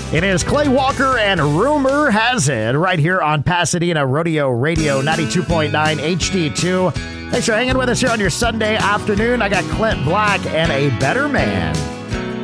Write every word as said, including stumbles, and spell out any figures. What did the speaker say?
It is Clay Walker and Rumor Has It right here on Pasadena Rodeo Radio ninety-two point nine H D two. Thanks for hanging with us here on your Sunday afternoon. I got Clint Black and A Better Man.